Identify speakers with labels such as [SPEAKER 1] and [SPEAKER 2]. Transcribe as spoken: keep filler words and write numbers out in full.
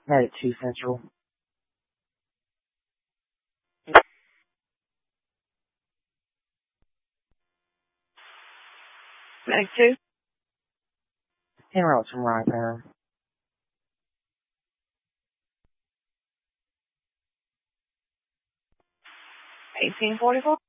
[SPEAKER 1] Met at two Central.
[SPEAKER 2] Medic two.
[SPEAKER 1] En route from Ragnar.
[SPEAKER 2] eighteen forty-four.